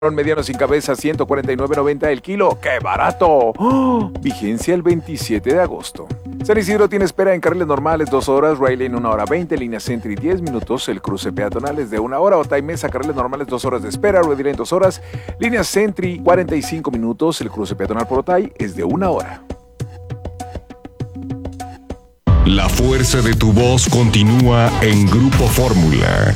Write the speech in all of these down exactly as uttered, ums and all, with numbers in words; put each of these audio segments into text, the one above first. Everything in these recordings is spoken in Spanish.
Mediano sin cabeza, ciento cuarenta y nueve noventa el kilo. ¡Qué barato! ¡Oh! Vigencia el veintisiete de agosto. San Isidro tiene espera en carriles normales dos horas, Rail Lane una hora veinte, línea Sentry diez minutos, el cruce peatonal es de una hora, Otay Mesa, carriles normales dos horas de espera, Ready Lane dos horas, línea Sentry cuarenta y cinco minutos, el cruce peatonal por Otay es de una hora. La fuerza de tu voz continúa en Grupo Fórmula.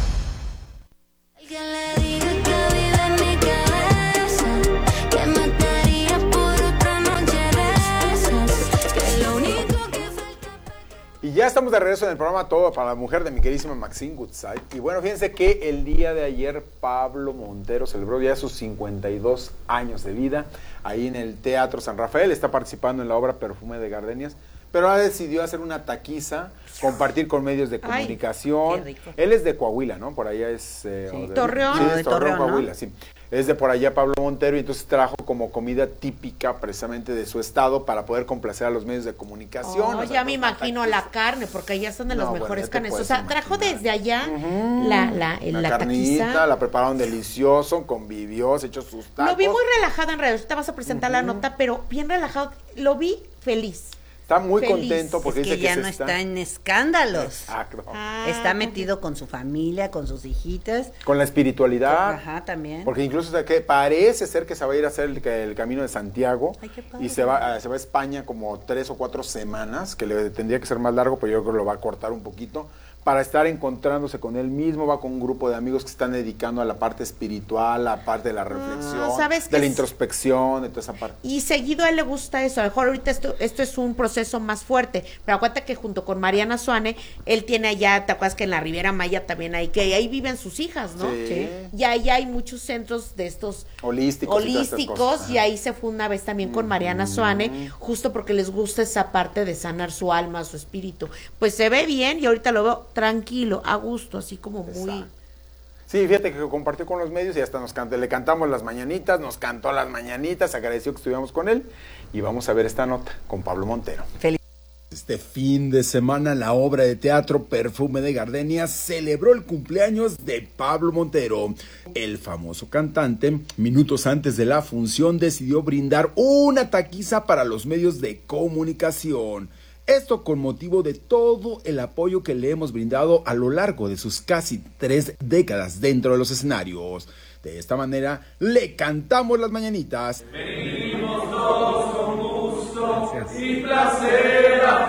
Y ya estamos de regreso en el programa Todo para la Mujer de mi queridísima Maxine Goodside. Y bueno, fíjense que el día de ayer Pablo Montero celebró ya sus cincuenta y dos años de vida ahí en el Teatro San Rafael. Está participando en la obra Perfume de Gardenias, pero ahora decidió hacer una taquiza, compartir con medios de comunicación. Ay, él es de Coahuila, ¿no? Por allá es... Eh, sí. de, Torreón. Sí, es de Torreón, Torreón, ¿no? Coahuila, sí. Es de por allá Pablo Montero y entonces trajo como comida típica precisamente de su estado para poder complacer a los medios de comunicación. Oh, o sea, ya me una imagino taquiza. la carne, porque allá están de No, las bueno, mejores ya te carnes. O puedes sea, trajo imaginar. desde allá Ujú. la, la, La, la carnita, taquiza. la prepararon delicioso, convivió, se echó sus tacos. Lo vi muy relajado en redes. Ahorita vas a presentar la nota, pero bien relajado. Lo vi feliz. Está muy Feliz. contento porque Es que dice ya que no se está en escándalos. Exacto. Ah, Está metido con su familia, con sus hijitas. Con la espiritualidad. Ajá, también. Porque incluso o sea, que parece ser que se va a ir a hacer el, el camino de Santiago. Ay, qué padre. Y se va, a- se va a España como tres o cuatro semanas, que le tendría que ser más largo, pero yo creo que lo va a cortar un poquito, para estar encontrándose con él mismo. Va con un grupo de amigos que se están dedicando a la parte espiritual, a la parte de la reflexión, ¿sabes de qué la es? introspección, de toda esa parte. Y seguido a él le gusta eso. A lo mejor ahorita esto, esto es un proceso más fuerte. Pero acuérdate que junto con Mariana Suane, él tiene allá, ¿te acuerdas que en la Riviera Maya también hay, que ahí viven sus hijas, ¿no? Sí. Y ahí hay muchos centros de estos Holísticos. y todas estas holísticos, cosas. y ahí se fue una vez también con Mariana Suane, justo porque les gusta esa parte de sanar su alma, su espíritu. Pues se ve bien y ahorita lo veo tranquilo, a gusto, así como muy... Exacto. Sí, fíjate que compartió con los medios y hasta nos cantó, le cantamos las mañanitas, nos cantó las mañanitas, agradeció que estuviéramos con él y vamos a ver esta nota con Pablo Montero. Feliz. Este fin de semana la obra de teatro Perfume de Gardenias celebró el cumpleaños de Pablo Montero. El famoso cantante, minutos antes de la función, decidió brindar una taquiza para los medios de comunicación. Esto con motivo de todo el apoyo que le hemos brindado a lo largo de sus casi tres décadas dentro de los escenarios. De esta manera, le cantamos las mañanitas. Venimos todos con gusto y placer a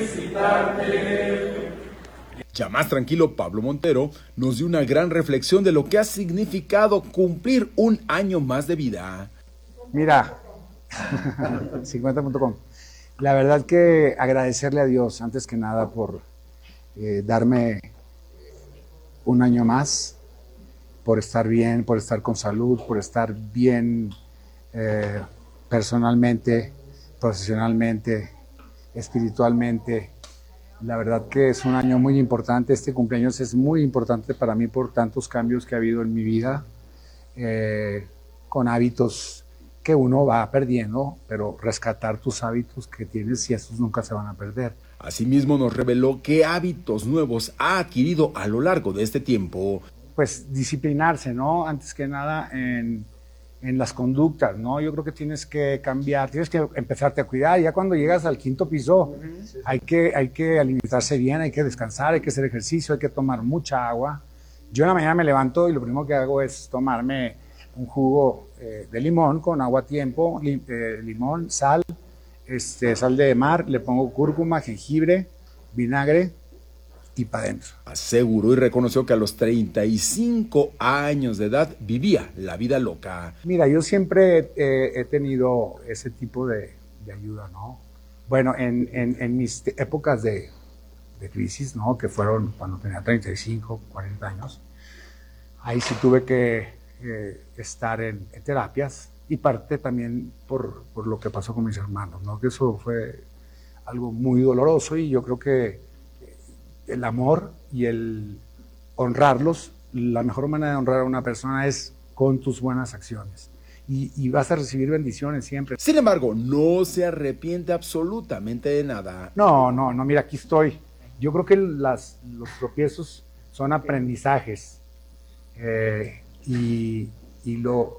felicitarte. Ya más tranquilo, Pablo Montero nos dio una gran reflexión de lo que ha significado cumplir un año más de vida. Mira, cincuenta punto com. La verdad que agradecerle a Dios, antes que nada, por eh, darme un año más, por estar bien, por estar con salud, por estar bien eh, personalmente, profesionalmente, espiritualmente. La verdad que es un año muy importante. Este cumpleaños es muy importante para mí por tantos cambios que ha habido en mi vida, eh, con hábitos que uno va perdiendo, pero rescatar tus hábitos que tienes y estos nunca se van a perder. Asimismo nos reveló qué hábitos nuevos ha adquirido a lo largo de este tiempo. Pues disciplinarse, ¿no? Antes que nada en, en las conductas, ¿no? Yo creo que tienes que cambiar, tienes que empezarte a cuidar. Ya cuando llegas al quinto piso, hay que, hay que alimentarse bien, hay que descansar, hay que hacer ejercicio, hay que tomar mucha agua. Yo en la mañana me levanto y lo primero que hago es tomarme un jugo eh, de limón con agua a tiempo, li, eh, limón, sal, este, sal de mar, le pongo cúrcuma, jengibre, vinagre y para adentro. Aseguró y reconoció que a los treinta y cinco años de edad vivía la vida loca. Mira, yo siempre eh, he tenido ese tipo de, de ayuda, ¿no? Bueno, en, en, en mis épocas de, de crisis, ¿no? Que fueron cuando tenía treinta y cinco, cuarenta años, ahí sí tuve que Eh, estar en, en terapias y parte también por, por lo que pasó con mis hermanos, ¿no? Que eso fue algo muy doloroso y yo creo que el amor y el honrarlos, la mejor manera de honrar a una persona es con tus buenas acciones y, y vas a recibir bendiciones siempre. Sin embargo, no se arrepiente absolutamente de nada. No, no, no, mira, aquí estoy. Yo creo que las, los tropiezos son aprendizajes. Eh, Y, y lo,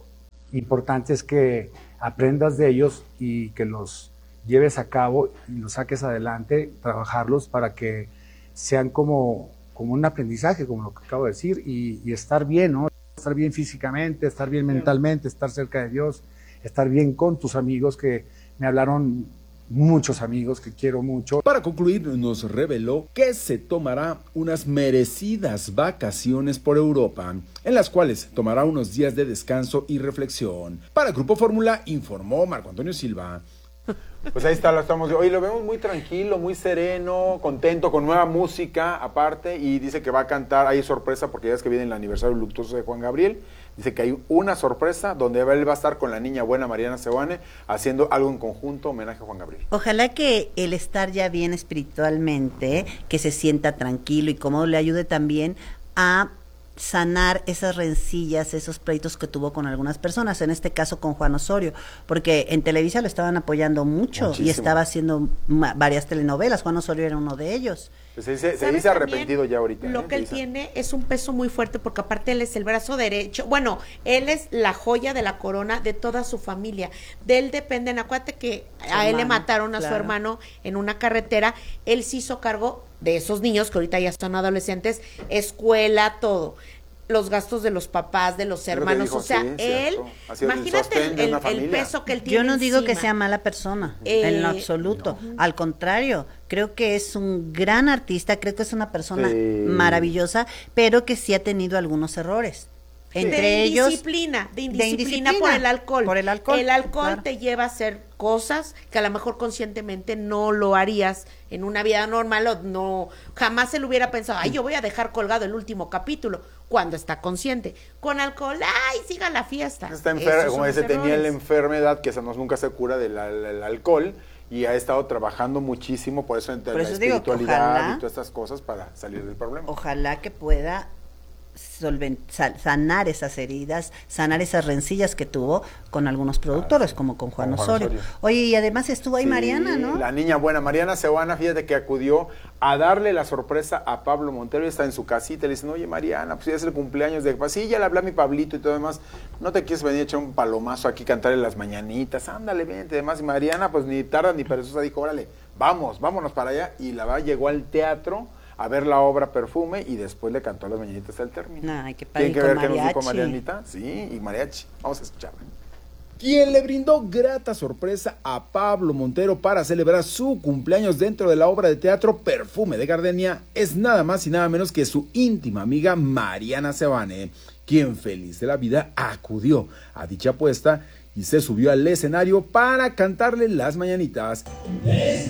importante es que aprendas de ellos y que los lleves a cabo y los saques adelante, trabajarlos para que sean como, como un aprendizaje, como lo que acabo de decir, y, y estar bien, ¿no? Estar bien físicamente, estar bien mentalmente, estar cerca de Dios, estar bien con tus amigos, que me hablaron muchos amigos que quiero mucho. Para concluir, nos reveló que se tomará unas merecidas vacaciones por Europa, en las cuales tomará unos días de descanso y reflexión. Para Grupo Fórmula, informó Marco Antonio Silva. Pues ahí está, lo estamos. Hoy lo vemos muy tranquilo, muy sereno, contento, con nueva música aparte, y dice que va a cantar, hay sorpresa porque ya es que viene el aniversario luctuoso de Juan Gabriel. Dice que hay una sorpresa donde él va a estar con la niña buena Mariana Seoane haciendo algo en conjunto, homenaje a Juan Gabriel. Ojalá que el estar ya bien espiritualmente, que se sienta tranquilo y cómodo, le ayude también a sanar esas rencillas, esos pleitos que tuvo con algunas personas, en este caso con Juan Osorio, porque en Televisa lo estaban apoyando mucho. Muchísimo. Y estaba haciendo ma- varias telenovelas. Juan Osorio era uno de ellos. Pues se dice, se dice arrepentido ya ahorita. Lo ¿eh? que él tiene es un peso muy fuerte porque aparte él es el brazo derecho, bueno, él es la joya de la corona de toda su familia. De él dependen, acuérdate que Su a él le hermano, mataron a claro. su hermano en una carretera, él se hizo cargo de esos niños que ahorita ya son adolescentes, escuela, todo. Los gastos de los papás, de los hermanos, dijo, o sea, sí, él, ha sido el imagínate sostén el, de una el- el familia. peso que él tiene Yo no digo que encima. sea mala persona, Eh, en lo absoluto. Al contrario, creo que es un gran artista, creo que es una persona Sí. maravillosa, pero que sí ha tenido algunos errores. Entre de ellos, indisciplina, de de indisciplina, indisciplina, por el alcohol. por el alcohol, El alcohol claro. te lleva a hacer cosas que a lo mejor conscientemente no lo harías en una vida normal o no, jamás se lo hubiera pensado, ay, yo voy a dejar colgado el último capítulo, cuando está consciente. Con alcohol, ay, siga la fiesta. Está Esos enfermo, son como los dice, tenía la errores. enfermedad que esa nos nunca se cura del al- el alcohol, y ha estado trabajando muchísimo, por eso entre Por la eso digo, espiritualidad ojalá- y todas estas cosas para salir del problema. ojalá que pueda solven- sa- sanar esas heridas, sanar esas rencillas que tuvo con algunos productores, como con Juan, Con Juan Osorio. Osorio. Oye, y además estuvo ahí Sí, Mariana, ¿no? La niña buena, Mariana Seoane, fíjate que acudió a darle la sorpresa a Pablo Montero, y está en su casita, le dicen, oye Mariana, pues ya es el cumpleaños de, pues sí, ya le hablé a mi Pablito y todo demás, ¿no te quieres venir a echar un palomazo aquí, cantarle las mañanitas? Ándale, vente, demás, y Mariana, pues ni tarda ni perezosa, dijo, órale, vamos, vámonos para allá, y la va, llegó al teatro a ver la obra Perfume, y después le cantó las mañanitas al término. Ay, qué padre, ¿Tienen que y ver con qué nos dijo mariachi. Marianita? Sí, y mariachi, vamos a escucharla. Quien le brindó grata sorpresa a Pablo Montero para celebrar su cumpleaños dentro de la obra de teatro Perfume de Gardenia es nada más y nada menos que su íntima amiga Mariana Seoane, quien feliz de la vida acudió a dicha apuesta y se subió al escenario para cantarle las mañanitas. Es